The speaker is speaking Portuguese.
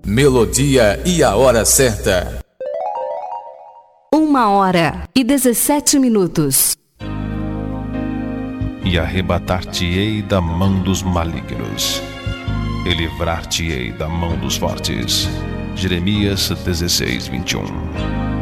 Melodia e a hora certa. 1h17. E arrebatar-te-ei da mão dos malignos, e livrar-te-ei da mão dos fortes. Jeremias 16:21.